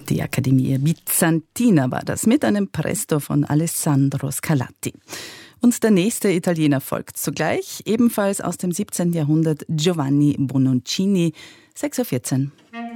Die Accademia Bizantina war das mit einem Presto von Alessandro Scarlatti. Und der nächste Italiener folgt zugleich, ebenfalls aus dem 17. Jahrhundert, Giovanni Bononcini, 6:14 Uhr.